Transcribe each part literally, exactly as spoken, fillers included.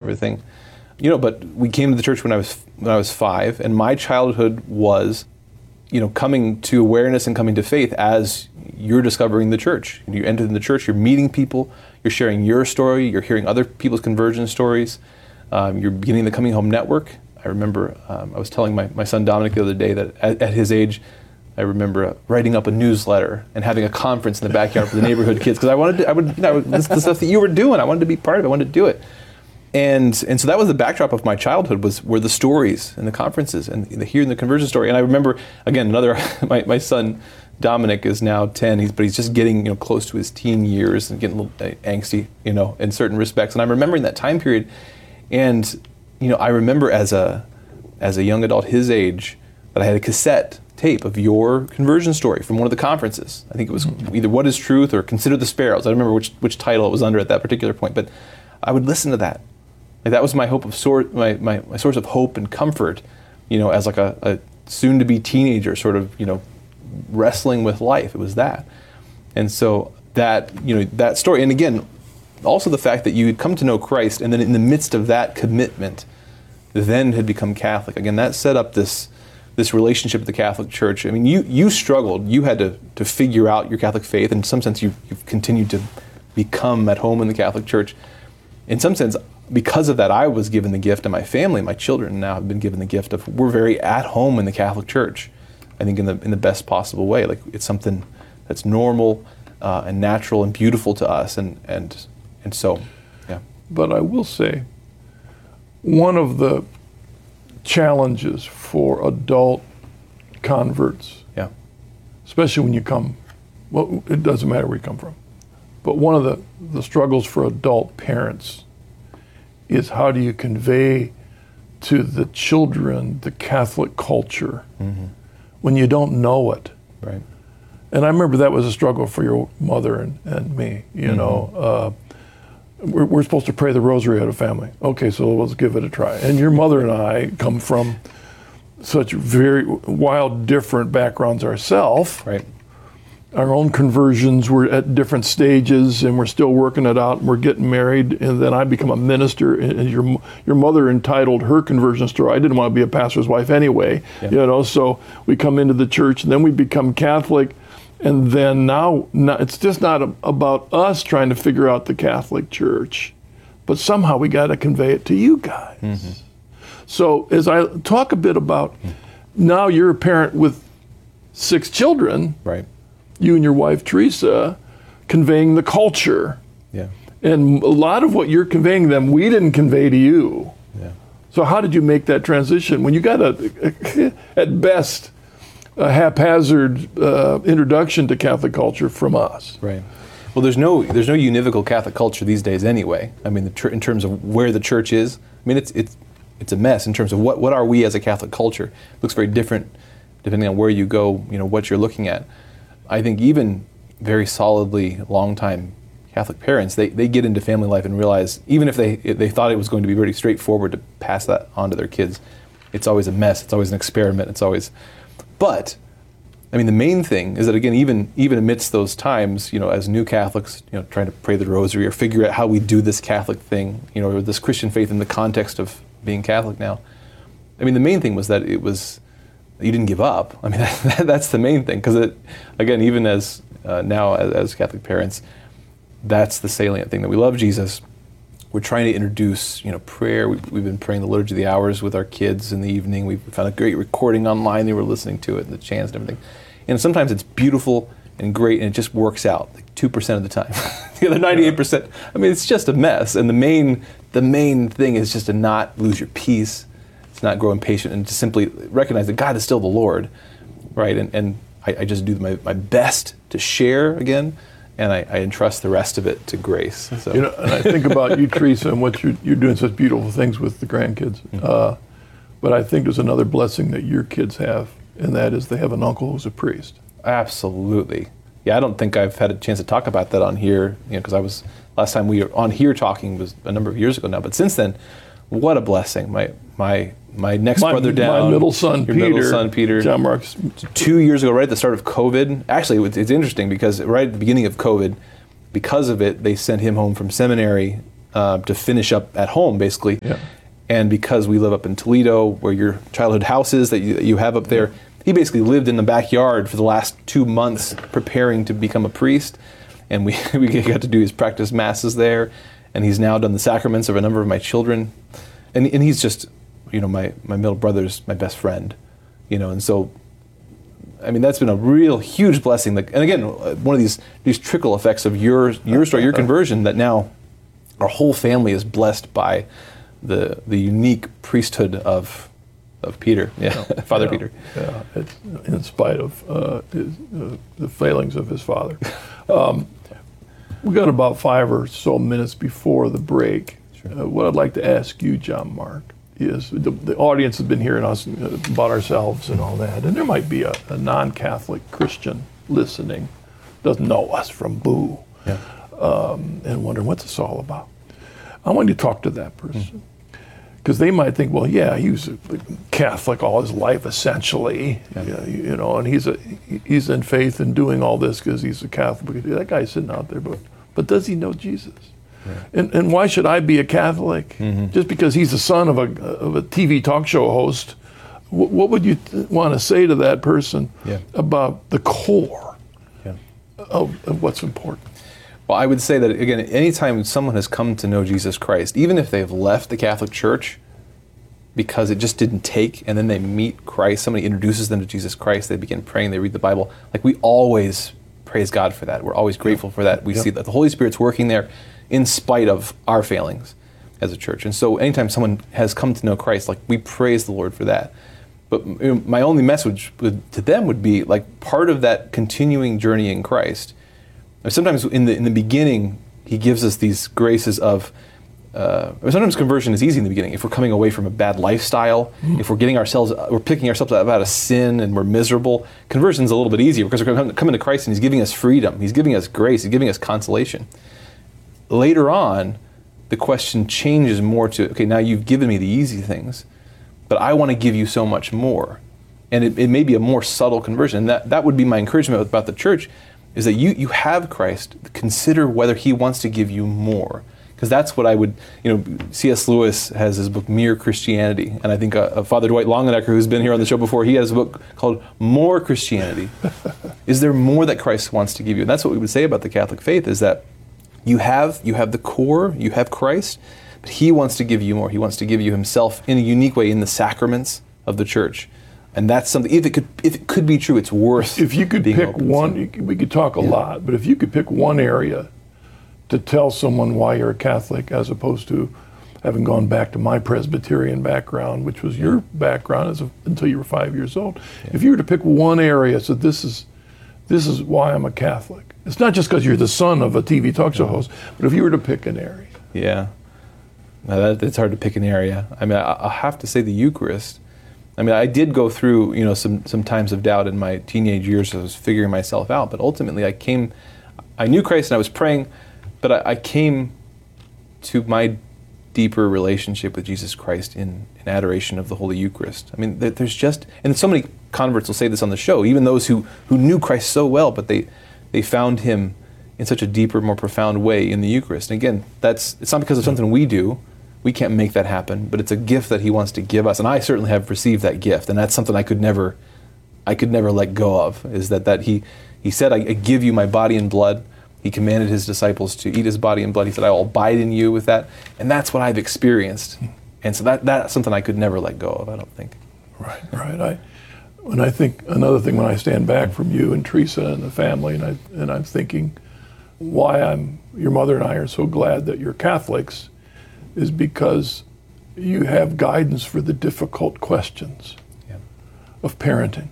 everything. You know, but we came to the church when I was when I was five, and my childhood was, you know, coming to awareness and coming to faith as you're discovering the church. You enter in the church, you're meeting people, you're sharing your story, you're hearing other people's conversion stories, um, you're beginning the Coming Home Network. I remember um, I was telling my, my son Dominic the other day that at, at his age, I remember uh, writing up a newsletter and having a conference in the backyard for the neighborhood kids, because I wanted to, I would, you know, this is the stuff that you were doing, I wanted to be part of it, I wanted to do it. And and so that was the backdrop of my childhood, was were the stories and the conferences and the hearing the conversion story. And I remember, again, another, my, my son Dominic is now ten, he's, but he's just getting, you know, close to his teen years and getting a little angsty, you know, in certain respects. And I'm remembering that time period. And, you know, I remember as a as a young adult his age that I had a cassette tape of your conversion story from one of the conferences. I think it was either What is Truth or Consider the Sparrows. I don't remember which which title it was under at that particular point, but I would listen to that. Like, that was my hope of sort, my, my, my source of hope and comfort, you know, as like a, a soon-to-be teenager, sort of, you know, wrestling with life. It was that, and so that, you know, that story, and again, also the fact that you had come to know Christ, and then in the midst of that commitment, then had become Catholic. Again, that set up this this relationship with the Catholic Church. I mean, you you struggled. You had to to figure out your Catholic faith. In some sense, you you've continued to become at home in the Catholic Church. In some sense, because of that, I was given the gift, and my family, my children now have been given the gift of, we're very at home in the Catholic Church. I think in the in the best possible way. Like, it's something that's normal uh, and natural and beautiful to us, and and and so, yeah. But I will say, one of the challenges for adult converts, yeah, especially when you come, well, it doesn't matter where you come from, but one of the, the struggles for adult parents is, how do you convey to the children the Catholic culture mm-hmm. when you don't know it? Right. And I remember that was a struggle for your mother and, and me, you mm-hmm. know. Uh, we're, we're supposed to pray the rosary at a family. Okay, so let's give it a try. And your mother and I come from such very wild, different backgrounds ourselves. Right. Our own conversions were at different stages, and we're still working it out, and we're getting married, and then I become a minister, and your your mother entitled her conversion story. I didn't want to be a pastor's wife anyway, yeah. you know, so we come into the church, and then we become Catholic, and then now, now it's just not a, about us trying to figure out the Catholic Church, but somehow we got to convey it to you guys. Mm-hmm. So as I talk a bit about, now you're a parent with six children, right? You and your wife, Teresa, conveying the culture. Yeah. And a lot of what you're conveying them, we didn't convey to you. Yeah. So how did you make that transition? When you got, a, a at best, a haphazard uh, introduction to Catholic culture from us. Right. Well, there's no there's no univocal Catholic culture these days anyway. I mean, the tr- in terms of where the church is, I mean, it's it's it's a mess in terms of what, what are we as a Catholic culture. It looks very different depending on where you go, you know, what you're looking at. I think even very solidly long-time Catholic parents, they, they get into family life and realize, even if they they thought it was going to be very straightforward to pass that on to their kids, it's always a mess, it's always an experiment, it's always... But, I mean, the main thing is that, again, even even amidst those times, you know, as new Catholics, you know, trying to pray the rosary or figure out how we do this Catholic thing, you know, or this Christian faith in the context of being Catholic now, I mean, the main thing was that it was... you didn't give up. I mean, that, that's the main thing, because it, again, even as uh, now as, as Catholic parents, that's the salient thing, that we love Jesus. We're trying to introduce, you know, prayer. We've, we've been praying the Liturgy of the Hours with our kids in the evening. We've found a great recording online. They were listening to it, and the chants and everything. And sometimes it's beautiful and great, and it just works out like two percent of the time. The other ninety-eight percent, I mean, it's just a mess. And the main, the main thing is just to not lose your peace, to not grow impatient, and to simply recognize that God is still the Lord, right? And and I, I just do my, my best to share again, and I, I entrust the rest of it to grace. So. You know, and I think about you, Teresa, and what you're, you're doing such beautiful things with the grandkids. Mm-hmm. Uh, but I think there's another blessing that your kids have, and that is they have an uncle who's a priest. Absolutely. Yeah, I don't think I've had a chance to talk about that on here, you know, because I was, last time we were on here talking was a number of years ago now, but since then, what a blessing. My my my next my, brother down. My middle son, your Peter. middle son, Peter. John Mark's. Two years ago, right at the start of COVID. Actually, it's, it's interesting because right at the beginning of COVID, because of it, they sent him home from seminary uh, to finish up at home, basically. Yeah. And because we live up in Toledo, where your childhood house is that you, that you have up there, he basically lived in the backyard for the last two months preparing to become a priest. And we, we got to do his practice masses there. And he's now done the sacraments of a number of my children. And, and he's just, you know, my, my middle brother's my best friend, you know. And so, I mean, that's been a real huge blessing. Like, and again, one of these these trickle effects of your, your story, your conversion, that now our whole family is blessed by the the unique priesthood of of Peter, yeah, yeah. Father yeah. Peter. Yeah, it's, in spite of uh, his, uh, the failings of his father. Um, we got about five or so minutes before the break. Sure. Uh, what I'd like to ask you, John Mark, is the, the audience has been hearing us about ourselves and all that, and there might be a, a non-Catholic Christian listening, doesn't know us from Boo, yeah. um, and wondering what's this all about. I want you to talk to that person. Because they might think, well, yeah, he was a Catholic all his life, essentially, yeah. you, you know, and he's a he's in faith and doing all this because he's a Catholic. That guy's sitting out there, but but does he know Jesus? Right. And and why should I be a Catholic mm-hmm. just because he's the son of a of a T V talk show host? What, what would you th- want to say to that person yeah. about the core yeah. of, of what's important? Well, I would say that, again, anytime someone has come to know Jesus Christ, even if they've left the Catholic Church because it just didn't take, and then they meet Christ, somebody introduces them to Jesus Christ, they begin praying, they read the Bible, like we always praise God for that. We're always grateful for that. We yep. see that the Holy Spirit's working there in spite of our failings as a church. And so anytime someone has come to know Christ, like we praise the Lord for that. But you know, my only message would, to them would be like part of that continuing journey in Christ. Sometimes in the in the beginning, he gives us these graces of, uh, sometimes conversion is easy in the beginning. If we're coming away from a bad lifestyle, mm. if we're getting ourselves, we're picking ourselves up out of sin and we're miserable, conversion's a little bit easier because we're coming to Christ and he's giving us freedom. He's giving us grace. He's giving us consolation. Later on, the question changes more to, okay, now you've given me the easy things, but I want to give you so much more. And it, it may be a more subtle conversion. And that, that would be my encouragement about the church, is that you, you have Christ. Consider whether he wants to give you more. Because that's what I would, you know, C S Lewis has his book, Mere Christianity. And I think uh, uh, Father Dwight Longenecker, who's been here on the show before, he has a book called More Christianity. Is there more that Christ wants to give you? And that's what we would say about the Catholic faith, is that you have, you have the core, you have Christ, but he wants to give you more. He wants to give you himself in a unique way in the sacraments of the church. And that's something, if it could if it could be true, it's worth If you could being pick open one, to. you could, we could talk a Yeah. lot, but if you could pick one area to tell someone why you're a Catholic, as opposed to having gone back to my Presbyterian background, which was your background as a, until you were five years old. Yeah. If you were to pick one area, so this is this is why I'm a Catholic. It's not just because you're the son of a T V talk show Mm-hmm. host, but if you were to pick an area. Yeah, now that, it's hard to pick an area. I mean, I, I'll have to say the Eucharist. I mean, I did go through, you know, some, some times of doubt in my teenage years as I was figuring myself out, but ultimately I came, I knew Christ and I was praying, but I, I came to my deeper relationship with Jesus Christ in, in adoration of the Holy Eucharist. I mean, there, there's just, and so many converts will say this on the show, even those who, who knew Christ so well, but they, they found him in such a deeper, more profound way in the Eucharist. And again, that's, it's not because of something we do. We can't make that happen, but it's a gift that he wants to give us. And I certainly have received that gift, and that's something I could never, I could never let go of, is that, that he, he said, I, I give you my body and blood. He commanded his disciples to eat his body and blood. He said, I will abide in you with that. And that's what I've experienced. And so that, that's something I could never let go of, I don't think. Right, right. I, when I think, another thing when I stand back from you and Teresa and the family, and, I, and I'm thinking why I'm, your mother and I are so glad that you're Catholics, is because you have guidance for the difficult questions yeah. of parenting,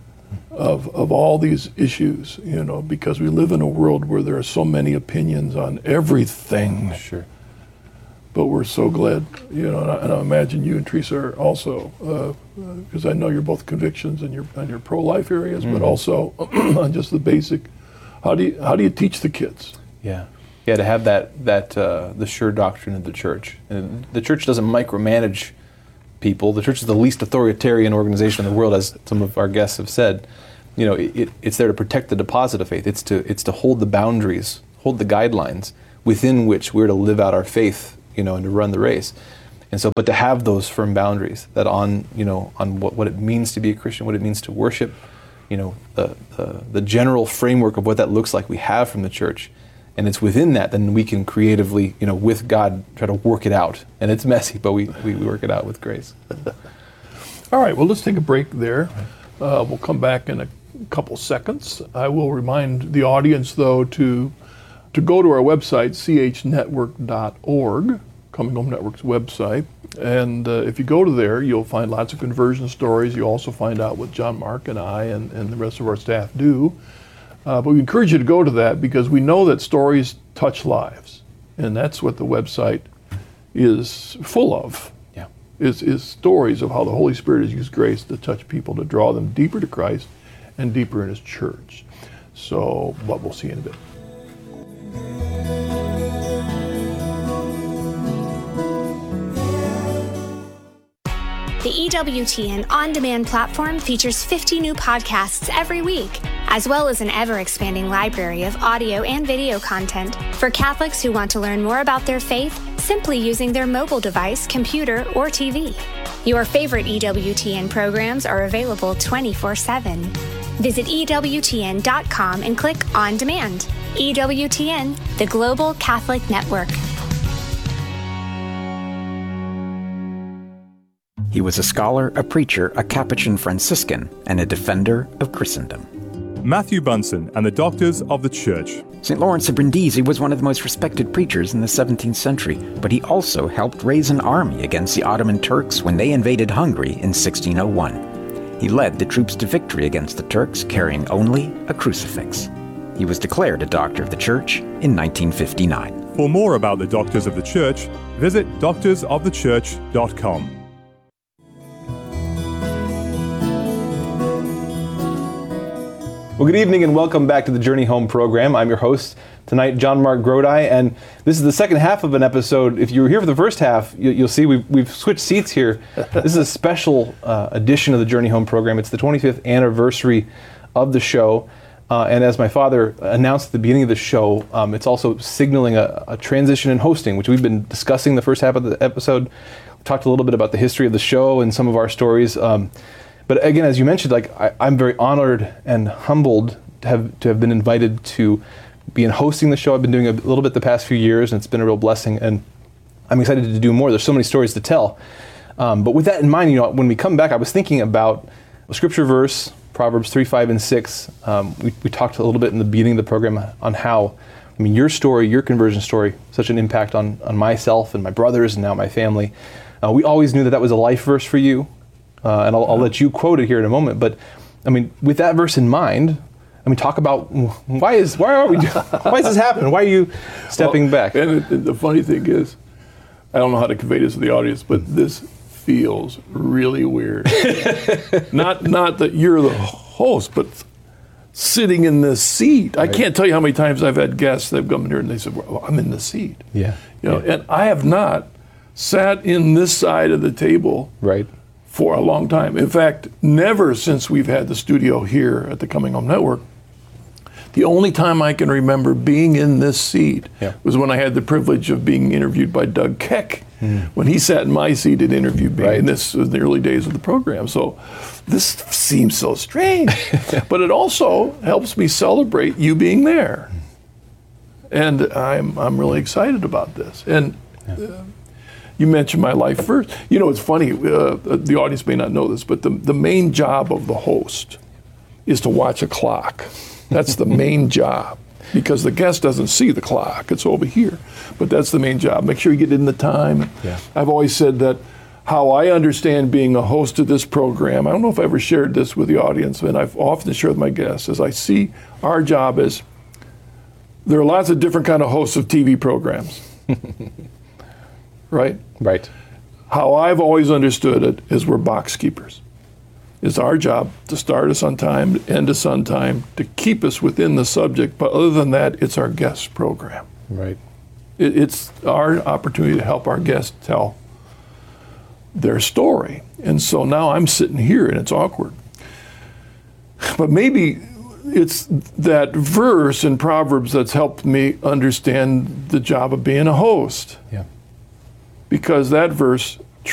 of of all these issues, you know, because we live in a world where there are so many opinions on everything. Sure. But we're so glad, you know, and I, and I imagine you and Teresa are also, because uh, I know you're both convictions in your on your pro-life areas, mm-hmm. but also on just the basic. How do you how do you teach the kids? Yeah. Yeah, to have that, that uh, the sure doctrine of the church. And the church doesn't micromanage people. The church is the least authoritarian organization in the world, as some of our guests have said. You know, it, it's there to protect the deposit of faith. It's to it's to hold the boundaries, hold the guidelines, within which we're to live out our faith, you know, and to run the race. And so, but to have those firm boundaries that on, you know, on what, what it means to be a Christian, what it means to worship, you know, the, the the general framework of what that looks like we have from the church. And it's within that, then we can creatively, you know, with God, try to work it out. And it's messy, but we, we work it out with grace. All right, well, let's take a break there. Uh, we'll come back in a couple seconds. I will remind the audience, though, to to go to our website, c h network dot org, Coming Home Network's website. And uh, if you go to there, you'll find lots of conversion stories. You'll also find out what John Mark and I and, and the rest of our staff do. Uh, but we encourage you to go to that because we know that stories touch lives. And that's what the website is full of. Yeah. Is, is stories of how the Holy Spirit has used grace to touch people, to draw them deeper to Christ and deeper in His church. So, but we'll see in a bit. The E W T N On Demand platform features fifty new podcasts every week, as well as an ever-expanding library of audio and video content for Catholics who want to learn more about their faith simply using their mobile device, computer, or T V. Your favorite E W T N programs are available twenty-four seven. Visit E W T N dot com and click On Demand. E W T N, the Global Catholic Network. He was a scholar, a preacher, a Capuchin Franciscan, and a defender of Christendom. Matthew Bunson and the Doctors of the Church. Saint Lawrence of Brindisi was one of the most respected preachers in the seventeenth century, but he also helped raise an army against the Ottoman Turks when they invaded Hungary in sixteen oh one. He led the troops to victory against the Turks, carrying only a crucifix. He was declared a Doctor of the Church in nineteen fifty-nine. For more about the Doctors of the Church, visit doctors of the church dot com. Well, good evening and welcome back to the Journey Home program. I'm your host tonight, John Mark Grodi, and this is the second half of an episode. If you were here for the first half, you, you'll see we've, we've switched seats here. This is a special uh, edition of the Journey Home program. It's the twenty-fifth anniversary of the show, uh, and as my father announced at the beginning of the show, um, it's also signaling a, a transition in hosting, which we've been discussing the first half of the episode. We talked a little bit about the history of the show and some of our stories. Um, But again, as you mentioned, like I, I'm very honored and humbled to have to have been invited to be in hosting the show. I've been doing a little bit the past few years, and it's been a real blessing. And I'm excited to do more. There's so many stories to tell. Um, but with that in mind, you know, when we come back, I was thinking about a scripture verse, Proverbs three, five, and six. Um, we, we talked a little bit in the beginning of the program on how, I mean, your story, your conversion story, such an impact on on myself and my brothers and now my family. Uh, we always knew that that was a life verse for you. Uh, and I'll, I'll let you quote it here in a moment. But I mean, with that verse in mind, I mean, talk about why is why are we doing, why is this happening? Why are you stepping well, back? And it, the funny thing is, I don't know how to convey this to the audience, but this feels really weird. not not that you're the host, but sitting in this seat. Right. I can't tell you how many times I've had guests that have come in here and they said, "Well, I'm in the seat." Yeah. You know, yeah. and I have not sat in this side of the table. Right. For a long time. In fact, never since we've had the studio here at the Coming Home Network. The only time I can remember being in this seat yeah. was when I had the privilege of being interviewed by Doug Keck. Mm. When he sat in my seat and interviewed me, right. and this was in the early days of the program. So this seems so strange. But it also helps me celebrate you being there. And I'm I'm really excited about this. And yeah. uh, You mentioned my life first. You know, it's funny, uh, the audience may not know this, but the, the main job of the host is to watch a clock. That's the main job, because the guest doesn't see the clock. It's over here. But that's the main job. Make sure you get in the time. Yeah. I've always said that how I understand being a host of this program, I don't know if I ever shared this with the audience, and I've often shared with my guests, is I see our job as, there are lots of different kind of hosts of T V programs. Right? Right. How I've always understood it is we're box keepers. It's our job to start us on time, end us on time, to keep us within the subject. But other than that, it's our guest program. Right. It, it's our opportunity to help our guests tell their story. And so now I'm sitting here and it's awkward. But maybe it's that verse in Proverbs that's helped me understand the job of being a host. Yeah. Because that verse